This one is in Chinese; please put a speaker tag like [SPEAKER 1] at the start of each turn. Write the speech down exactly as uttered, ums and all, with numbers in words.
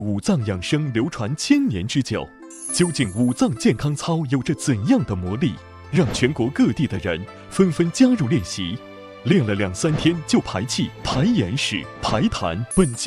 [SPEAKER 1] 五脏养生流传千年之久，究竟五脏健康操有着怎样的魔力，让全国各地的人纷纷加入练习？练了两三天就排气、排眼屎、排痰。本期